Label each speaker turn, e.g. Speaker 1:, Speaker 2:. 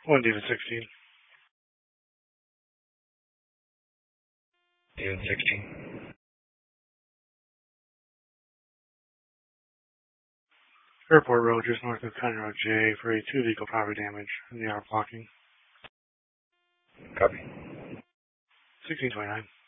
Speaker 1: 1 David 16.
Speaker 2: David 16.
Speaker 1: Airport Road, just north of County Road J, for a 2 vehicle property damage, and they are blocking.
Speaker 2: Copy.
Speaker 1: 1629.